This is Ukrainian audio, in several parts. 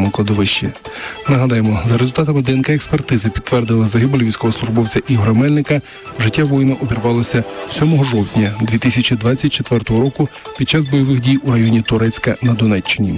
цивільному кладовищі. Нагадаємо, за результатами ДНК-експертизи підтвердили загибель військовослужбовця Ігоря Мельника. Життя воїна обірвалося 7 жовтня 2024 року під час бойових дій у районі Торецька на Донеччині.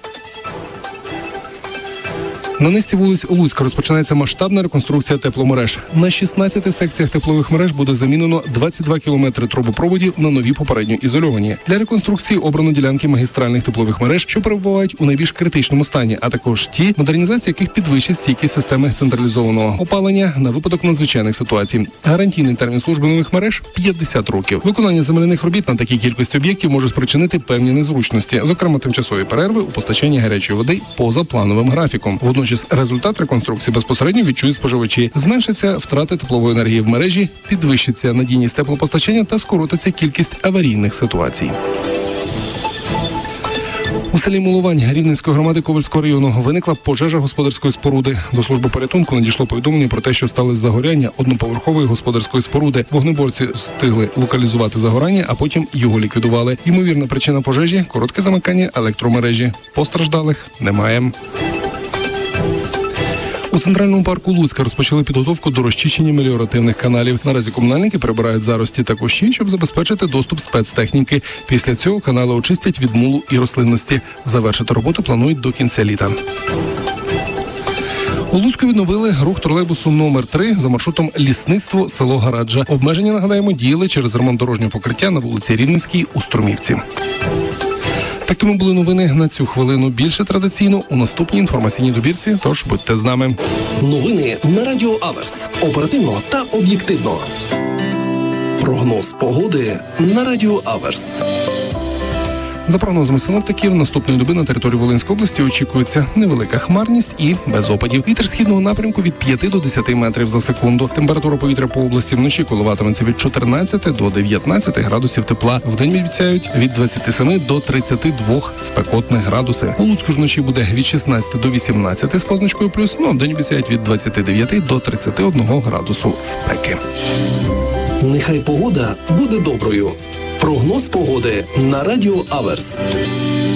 На низці вулиць Луцька розпочинається масштабна реконструкція тепломереж. На 16 секціях теплових мереж буде замінено 22 кілометри трубопроводів на нові попередньо ізольовані. Для реконструкції обрано ділянки магістральних теплових мереж, що перебувають у найбільш критичному стані, а також ті, модернізація яких підвищить стійкість системи централізованого опалення на випадок надзвичайних ситуацій. Гарантійний термін служби нових мереж – 50 років. Виконання земляних робіт на такій кількості об'єктів може спричинити певні незручності, зокрема тимчасові перерви у постачанні гарячої води поза плановим графіком. Водночас результат реконструкції безпосередньо відчують споживачі. Зменшиться втрати теплової енергії в мережі, підвищиться надійність теплопостачання та скоротиться кількість аварійних ситуацій. У селі Мулувань Рівненської громади Ковальського району виникла пожежа господарської споруди. До служби порятунку надійшло повідомлення про те, що сталося загоряння одноповерхової господарської споруди. Вогнеборці встигли локалізувати загорання, а потім його ліквідували. Ймовірна причина пожежі – коротке замикання електромережі. Постраждалих немає. У Центральному парку Луцька розпочали підготовку до розчищення меліоративних каналів. Наразі комунальники прибирають зарості та кущі, щоб забезпечити доступ спецтехніки. Після цього канали очистять від мулу і рослинності. Завершити роботу планують до кінця літа. У Луцьку відновили рух тролейбусу номер 3 за маршрутом Лісництво, село Гараджа. Обмеження, нагадаємо, діяли через ремонт дорожнього покриття на вулиці Рівненській у Струмівці. Такими були новини на цю хвилину. Більше традиційно у наступній інформаційній добірці, тож будьте з нами. Новини на Радіо Аверс. Оперативно та об'єктивно. Прогноз погоди на Радіо Аверс. За прогнозами синоптиків, наступної доби на території Волинської області очікується невелика хмарність і без опадів. Вітер східного напрямку від 5 до 10 метрів за секунду. Температура повітря по області вночі коливатиметься від 14 до 19 градусів тепла. Вдень обіцяють від 27 до 32 спекотних градуси. У Луцьку ж вночі буде від 16 до 18 з позначкою плюс, а вдень обіцяють від 29 до 31 градусу спеки. Нехай погода буде доброю. Прогноз погоди на Радіо Аверс.